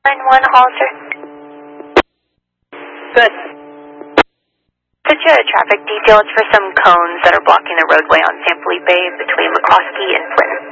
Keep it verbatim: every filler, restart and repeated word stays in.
nine one Hollister. Good. Could you traffic detail? It's for some cones that are blocking the roadway on San Felipe between McCloskey and Flint.